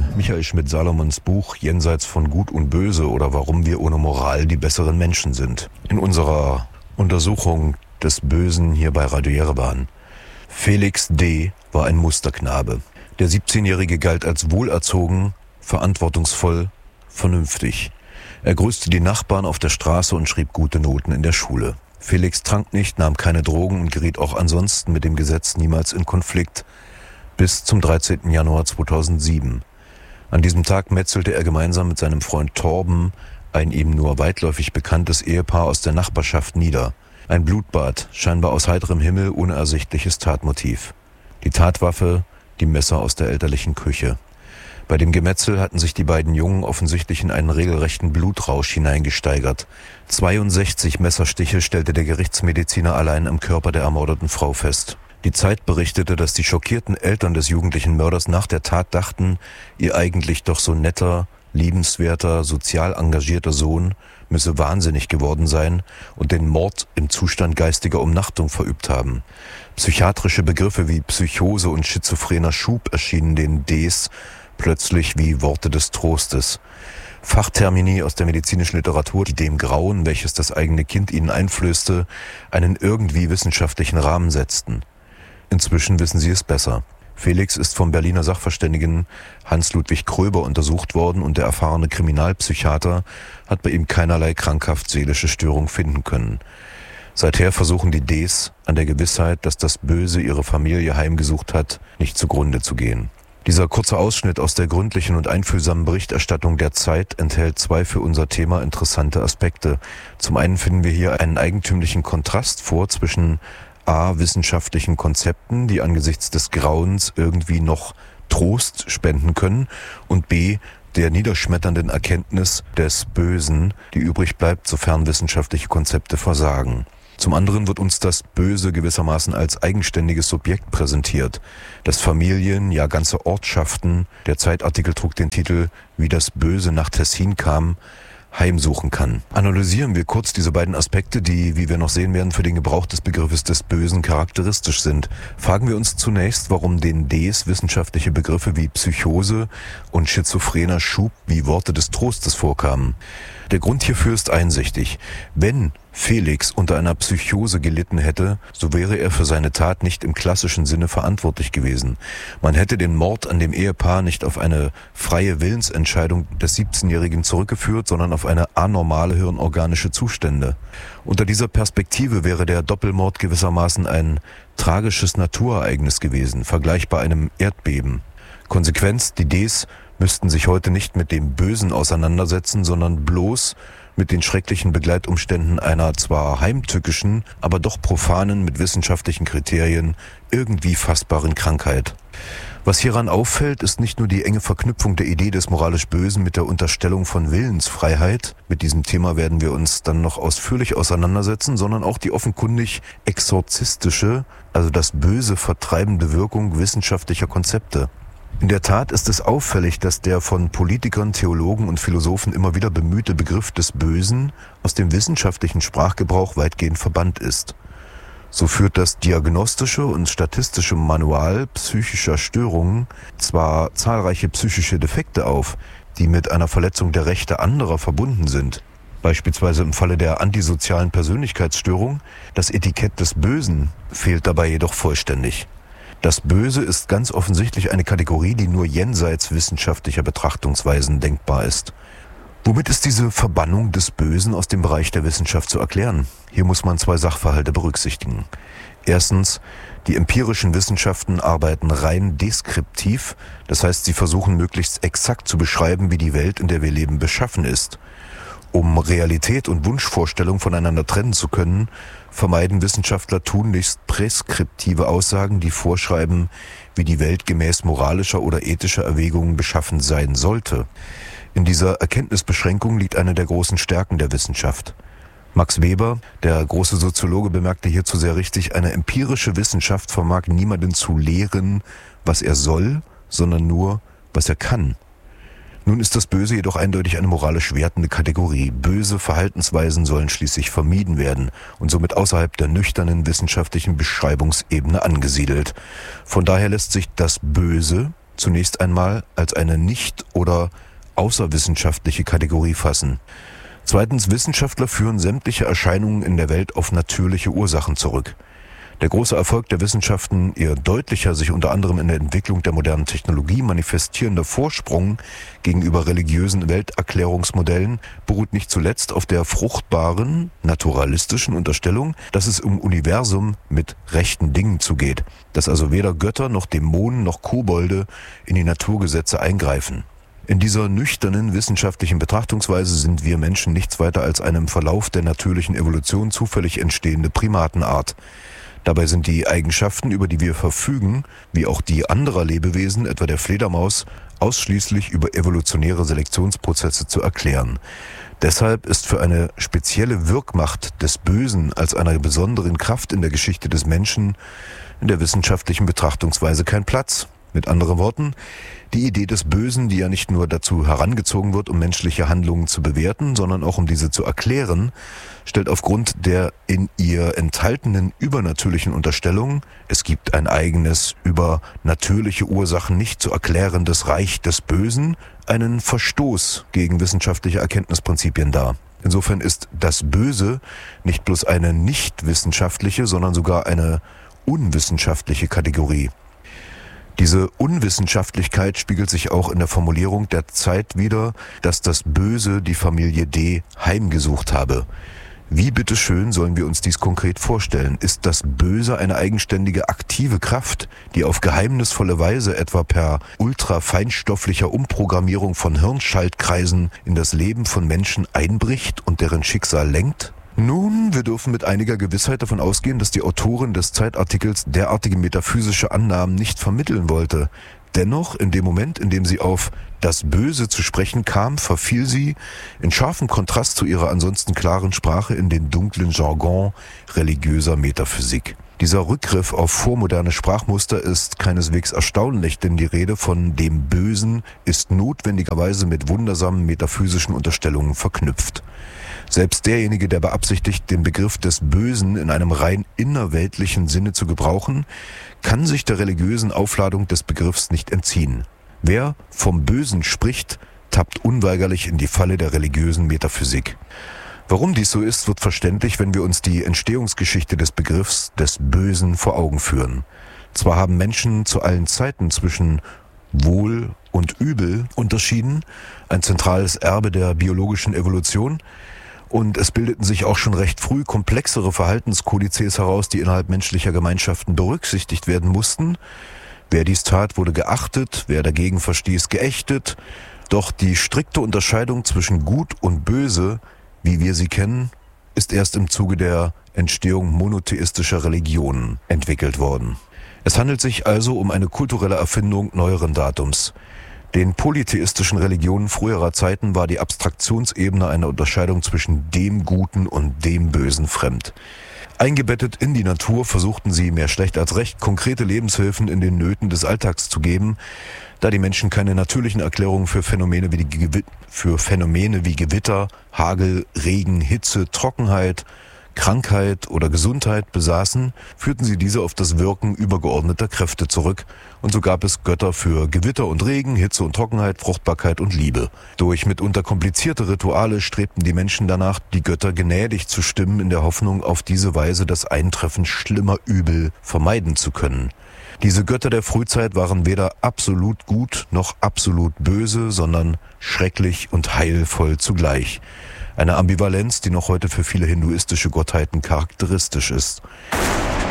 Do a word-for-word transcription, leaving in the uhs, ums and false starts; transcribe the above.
Michael Schmidt-Salomons Buch Jenseits von Gut und Böse oder Warum wir ohne Moral die besseren Menschen sind. In unserer Untersuchung des Bösen hier bei Radio Jerewan. Felix D. war ein Musterknabe. Der siebzehnjährige galt als wohlerzogen, verantwortungsvoll, vernünftig. Er grüßte die Nachbarn auf der Straße und schrieb gute Noten in der Schule. Felix trank nicht, nahm keine Drogen und geriet auch ansonsten mit dem Gesetz niemals in Konflikt. Bis zum dreizehnten Januar zweitausendsieben. An diesem Tag metzelte er gemeinsam mit seinem Freund Torben ein ihm nur weitläufig bekanntes Ehepaar aus der Nachbarschaft nieder. Ein Blutbad, scheinbar aus heiterem Himmel, ohne ersichtliches Tatmotiv. Die Tatwaffe, die Messer aus der elterlichen Küche. Bei dem Gemetzel hatten sich die beiden Jungen offensichtlich in einen regelrechten Blutrausch hineingesteigert. zweiundsechzig Messerstiche stellte der Gerichtsmediziner allein am Körper der ermordeten Frau fest. Die Zeit berichtete, dass die schockierten Eltern des jugendlichen Mörders nach der Tat dachten, ihr eigentlich doch so netter, liebenswerter, sozial engagierter Sohn müsse wahnsinnig geworden sein und den Mord im Zustand geistiger Umnachtung verübt haben. Psychiatrische Begriffe wie Psychose und schizophrener Schub erschienen den Ds plötzlich wie Worte des Trostes. Fachtermini aus der medizinischen Literatur, die dem Grauen, welches das eigene Kind ihnen einflößte, einen irgendwie wissenschaftlichen Rahmen setzten. Inzwischen wissen sie es besser. Felix ist vom Berliner Sachverständigen Hans-Ludwig Kröber untersucht worden und der erfahrene Kriminalpsychiater hat bei ihm keinerlei krankhaft seelische Störung finden können. Seither versuchen die Ds an der Gewissheit, dass das Böse ihre Familie heimgesucht hat, nicht zugrunde zu gehen. Dieser kurze Ausschnitt aus der gründlichen und einfühlsamen Berichterstattung der Zeit enthält zwei für unser Thema interessante Aspekte. Zum einen finden wir hier einen eigentümlichen Kontrast vor zwischen a. wissenschaftlichen Konzepten, die angesichts des Grauens irgendwie noch Trost spenden können, und b. der niederschmetternden Erkenntnis des Bösen, die übrig bleibt, sofern wissenschaftliche Konzepte versagen. Zum anderen wird uns das Böse gewissermaßen als eigenständiges Subjekt präsentiert, das Familien, ja ganze Ortschaften, der Zeitartikel trug den Titel »Wie das Böse nach Tessin kam«, heimsuchen kann. Analysieren wir kurz diese beiden Aspekte, die, wie wir noch sehen werden, für den Gebrauch des Begriffes des Bösen charakteristisch sind. Fragen wir uns zunächst, warum den Ds wissenschaftliche Begriffe wie Psychose und schizophrener Schub wie Worte des Trostes vorkamen. Der Grund hierfür ist einsichtig. Wenn Felix unter einer Psychose gelitten hätte, so wäre er für seine Tat nicht im klassischen Sinne verantwortlich gewesen. Man hätte den Mord an dem Ehepaar nicht auf eine freie Willensentscheidung des siebzehnjährigen zurückgeführt, sondern auf eine anormale hirnorganische Zustände. Unter dieser Perspektive wäre der Doppelmord gewissermaßen ein tragisches Naturereignis gewesen, vergleichbar einem Erdbeben. Konsequenz, die Ds müssten sich heute nicht mit dem Bösen auseinandersetzen, sondern bloß mit den schrecklichen Begleitumständen einer zwar heimtückischen, aber doch profanen, mit wissenschaftlichen Kriterien irgendwie fassbaren Krankheit. Was hieran auffällt, ist nicht nur die enge Verknüpfung der Idee des moralisch Bösen mit der Unterstellung von Willensfreiheit, mit diesem Thema werden wir uns dann noch ausführlich auseinandersetzen, sondern auch die offenkundig exorzistische, also das Böse vertreibende Wirkung wissenschaftlicher Konzepte. In der Tat ist es auffällig, dass der von Politikern, Theologen und Philosophen immer wieder bemühte Begriff des Bösen aus dem wissenschaftlichen Sprachgebrauch weitgehend verbannt ist. So führt das diagnostische und statistische Manual psychischer Störungen zwar zahlreiche psychische Defekte auf, die mit einer Verletzung der Rechte anderer verbunden sind. Beispielsweise im Falle der antisozialen Persönlichkeitsstörung, das Etikett des Bösen fehlt dabei jedoch vollständig. Das Böse ist ganz offensichtlich eine Kategorie, die nur jenseits wissenschaftlicher Betrachtungsweisen denkbar ist. Womit ist diese Verbannung des Bösen aus dem Bereich der Wissenschaft zu erklären? Hier muss man zwei Sachverhalte berücksichtigen. Erstens, die empirischen Wissenschaften arbeiten rein deskriptiv, das heißt, sie versuchen möglichst exakt zu beschreiben, wie die Welt, in der wir leben, beschaffen ist. Um Realität und Wunschvorstellung voneinander trennen zu können, vermeiden Wissenschaftler tunlichst präskriptive Aussagen, die vorschreiben, wie die Welt gemäß moralischer oder ethischer Erwägungen beschaffen sein sollte. In dieser Erkenntnisbeschränkung liegt eine der großen Stärken der Wissenschaft. Max Weber, der große Soziologe, bemerkte hierzu sehr richtig, eine empirische Wissenschaft vermag niemanden zu lehren, was er soll, sondern nur, was er kann. Nun ist das Böse jedoch eindeutig eine moralisch wertende Kategorie. Böse Verhaltensweisen sollen schließlich vermieden werden und somit außerhalb der nüchternen wissenschaftlichen Beschreibungsebene angesiedelt. Von daher lässt sich das Böse zunächst einmal als eine nicht- oder außerwissenschaftliche Kategorie fassen. Zweitens, Wissenschaftler führen sämtliche Erscheinungen in der Welt auf natürliche Ursachen zurück. Der große Erfolg der Wissenschaften, ihr deutlicher sich unter anderem in der Entwicklung der modernen Technologie manifestierender Vorsprung gegenüber religiösen Welterklärungsmodellen, beruht nicht zuletzt auf der fruchtbaren, naturalistischen Unterstellung, dass es im Universum mit rechten Dingen zugeht, dass also weder Götter noch Dämonen noch Kobolde in die Naturgesetze eingreifen. In dieser nüchternen wissenschaftlichen Betrachtungsweise sind wir Menschen nichts weiter als eine im Verlauf der natürlichen Evolution zufällig entstehende Primatenart. Dabei sind die Eigenschaften, über die wir verfügen, wie auch die anderer Lebewesen, etwa der Fledermaus, ausschließlich über evolutionäre Selektionsprozesse zu erklären. Deshalb ist für eine spezielle Wirkmacht des Bösen als einer besonderen Kraft in der Geschichte des Menschen in der wissenschaftlichen Betrachtungsweise kein Platz. Mit anderen Worten, die Idee des Bösen, die ja nicht nur dazu herangezogen wird, um menschliche Handlungen zu bewerten, sondern auch um diese zu erklären, stellt aufgrund der in ihr enthaltenen übernatürlichen Unterstellung, es gibt ein eigenes, über natürliche Ursachen nicht zu erklärendes Reich des Bösen, einen Verstoß gegen wissenschaftliche Erkenntnisprinzipien dar. Insofern ist das Böse nicht bloß eine nicht wissenschaftliche, sondern sogar eine unwissenschaftliche Kategorie. Diese Unwissenschaftlichkeit spiegelt sich auch in der Formulierung der Zeit wider, dass das Böse die Familie D. heimgesucht habe. Wie bitteschön sollen wir uns dies konkret vorstellen? Ist das Böse eine eigenständige, aktive Kraft, die auf geheimnisvolle Weise etwa per ultrafeinstofflicher Umprogrammierung von Hirnschaltkreisen in das Leben von Menschen einbricht und deren Schicksal lenkt? Nun, wir dürfen mit einiger Gewissheit davon ausgehen, dass die Autorin des Zeitartikels derartige metaphysische Annahmen nicht vermitteln wollte. Dennoch, in dem Moment, in dem sie auf das Böse zu sprechen kam, verfiel sie, in scharfem Kontrast zu ihrer ansonsten klaren Sprache, in den dunklen Jargon religiöser Metaphysik. Dieser Rückgriff auf vormoderne Sprachmuster ist keineswegs erstaunlich, denn die Rede von dem Bösen ist notwendigerweise mit wundersamen metaphysischen Unterstellungen verknüpft. Selbst derjenige, der beabsichtigt, den Begriff des Bösen in einem rein innerweltlichen Sinne zu gebrauchen, kann sich der religiösen Aufladung des Begriffs nicht entziehen. Wer vom Bösen spricht, tappt unweigerlich in die Falle der religiösen Metaphysik. Warum dies so ist, wird verständlich, wenn wir uns die Entstehungsgeschichte des Begriffs des Bösen vor Augen führen. Zwar haben Menschen zu allen Zeiten zwischen Wohl und Übel unterschieden, ein zentrales Erbe der biologischen Evolution, und es bildeten sich auch schon recht früh komplexere Verhaltenskodizes heraus, die innerhalb menschlicher Gemeinschaften berücksichtigt werden mussten. Wer dies tat, wurde geachtet, wer dagegen verstieß, geächtet. Doch die strikte Unterscheidung zwischen Gut und Böse, wie wir sie kennen, ist erst im Zuge der Entstehung monotheistischer Religionen entwickelt worden. Es handelt sich also um eine kulturelle Erfindung neueren Datums. Den polytheistischen Religionen früherer Zeiten war die Abstraktionsebene einer Unterscheidung zwischen dem Guten und dem Bösen fremd. Eingebettet in die Natur versuchten sie, mehr schlecht als recht, konkrete Lebenshilfen in den Nöten des Alltags zu geben, da die Menschen keine natürlichen Erklärungen für Phänomene wie, die Gew- für Phänomene wie Gewitter, Hagel, Regen, Hitze, Trockenheit, Krankheit oder Gesundheit besaßen, führten sie diese auf das Wirken übergeordneter Kräfte zurück, und so gab es Götter für Gewitter und Regen, Hitze und Trockenheit, Fruchtbarkeit und Liebe. Durch mitunter komplizierte Rituale strebten die Menschen danach, die Götter gnädig zu stimmen, in der Hoffnung, auf diese Weise das Eintreffen schlimmer Übel vermeiden zu können. Diese Götter der Frühzeit waren weder absolut gut noch absolut böse, sondern schrecklich und heilvoll zugleich. Eine Ambivalenz, die noch heute für viele hinduistische Gottheiten charakteristisch ist.